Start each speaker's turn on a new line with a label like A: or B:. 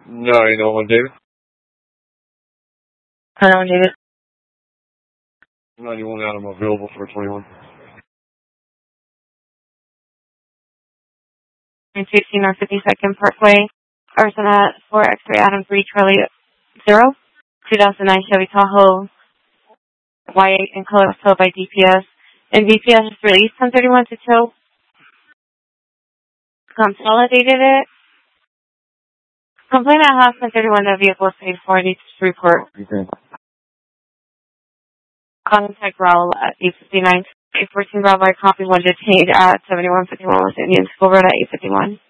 A: 901 David.
B: 901 David.
A: 91 Adam available for 21.
B: 916 North 52nd Parkway. Arizona 4 X-ray Adam 3 Charlie 0. 2009 Chevy Tahoe. White and color was towed by DPS. And DPS just released 1031 to tow. Consolidated it. Complaint at house 1031, the vehicle was paid for. Needs to report.
A: Okay.
B: Contact Raul at 859. 814 Bravo, copy 1 detained at 7151 Los Indians. Full road at 851.